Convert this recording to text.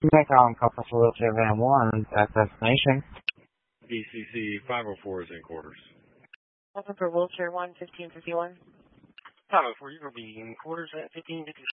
Macon Compass Wheelchair Van 1 at destination. BCC 504 is in quarters. Welcome for Wheelchair 1, 1551. 504, you will be in quarters at 1556.